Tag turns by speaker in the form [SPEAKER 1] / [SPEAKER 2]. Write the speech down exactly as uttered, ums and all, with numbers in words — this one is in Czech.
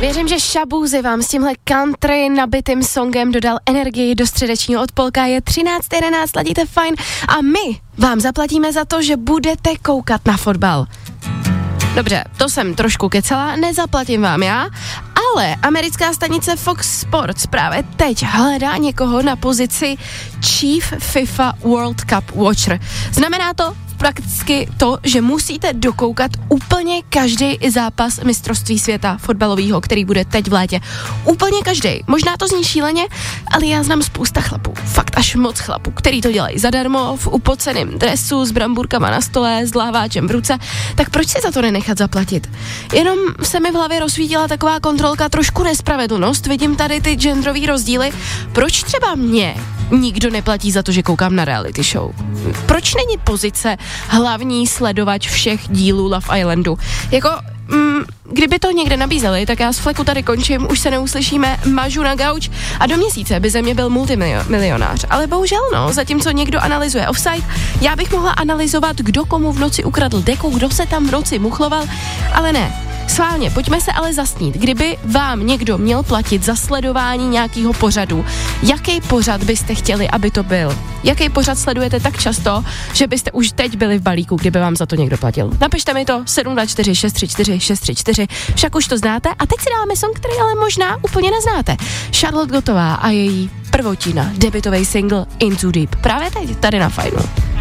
[SPEAKER 1] Věřím, že Shabuzi vám s tímhle country nabitým songem dodal energii do středečního odpolka. Je třináct jedenáct, ladíte fajn a my vám zaplatíme za to, že budete koukat na fotbal. Dobře, to jsem trošku kecela, nezaplatím vám já, ale americká stanice Fox Sports právě teď hledá někoho na pozici Chief FIFA World Cup Watcher. Znamená to prakticky to, že musíte dokoukat úplně každý zápas mistrovství světa fotbalového, který bude teď v létě. Úplně každý. Možná to zní šíleně, ale já znám spousta chlapů, fakt až moc chlapů, který to dělají zadarmo, v upoceném dresu, s bramburkama na stole, s láváčem v ruce. Tak proč si za to nenechat zaplatit? Jenom se mi v hlavě rozsvítila taková kontrolka, trošku nespravedlnost, vidím tady ty genderový rozdíly. Proč třeba mě nikdo neplatí za to, že koukám na reality show? Proč není pozice hlavní sledovač všech dílů Love Islandu? Jako, mm, kdyby to někde nabízeli, tak já z fleku tady končím, už se neuslyšíme, mažu na gauč a do měsíce by ze mě byl multimilionář. Ale bohužel no, zatímco někdo analyzuje offside, já bych mohla analyzovat, kdo komu v noci ukradl deku, kdo se tam v noci muchloval, ale ne. Sválně, pojďme se ale zasnít, kdyby vám někdo měl platit za sledování nějakého pořadu, jaký pořad byste chtěli, aby to byl? Jaký pořad sledujete tak často, že byste už teď byli v balíku, kdyby vám za to někdo platil? Napište mi to sedm dva čtyři šest tři čtyři šest tři čtyři, však už to znáte a teď si dáme song, který ale možná úplně neznáte. Charlotte Gottová a její prvotina, debutový single Into Deep. Právě teď, tady na Fajnu.